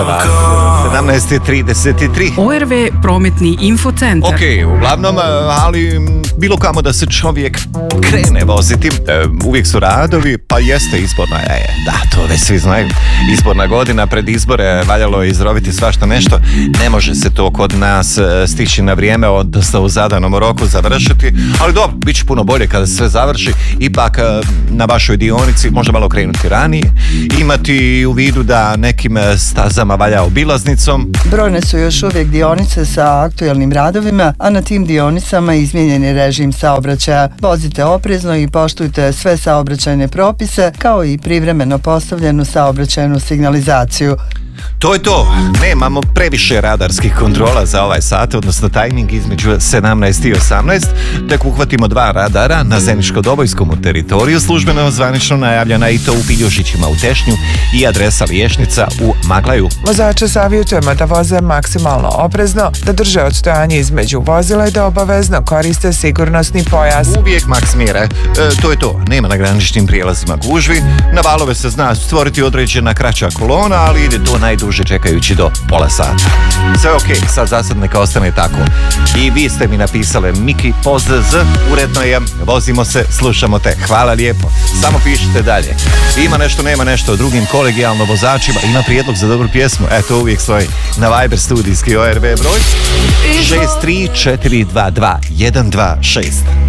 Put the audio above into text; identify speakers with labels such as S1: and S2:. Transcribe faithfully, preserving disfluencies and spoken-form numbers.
S1: sedamnaest i trideset tri.
S2: O R V prometni infocentar.
S1: Ok, uglavnom, ali bilo kamo da se čovjek krene voziti, uvijek su radovi, pa jeste izborna, je, da, to već svi znaju, izborna godina, pred izbore valjalo je izroviti svašta nešto, ne može se to kod nas stići na vrijeme, odnosno u zadanom roku završiti, ali dobro, bit će puno bolje kada se sve završi, ipak na vašoj dionici može malo krenuti ranije, imati u vidu da nekim stazama valja obilaznicom.
S3: Brojne su još uvijek dionice sa aktualnim radovima, a na tim dionicama izmijenjen je režim saobraćaja. Vozite oprezno i poštujte sve saobraćajne propise, kao i privremeno postavljenu saobraćajnu signalizaciju.
S1: To je to, nemamo previše radarskih kontrola za ovaj sat, odnosno tajming između sedamnaest i osamnaest, tek uhvatimo dva radara na Zeničko-Dobojskom teritoriju, službeno zvanično najavljena i to u Piljušićima u Tešnju i adresa Liješnica u Maglaju.
S4: Vozače savjetujemo da voze maksimalno oprezno, da drže odstojanje između vozila i da obavezno koriste sigurnosni pojas.
S1: Uvijek maks mjere, e, to je to, nema na graničnim prijelazima gužvi, na valove se zna stvoriti određena kraća kolona, ali ide to najduže čekajući do pola sata. Sve ok, sad za sad neka ostane tako. I vi ste mi napisali Miki Poz Z, uredno je, vozimo se, slušamo te, hvala lijepo. Samo pišite dalje. Ima nešto, nema nešto o drugim kolegijalno vozačima, ima prijedlog za dobru pjesmu, eto uvijek stoji na Viber studijski O R V broj šest tri četiri dva dva jedan dva šest.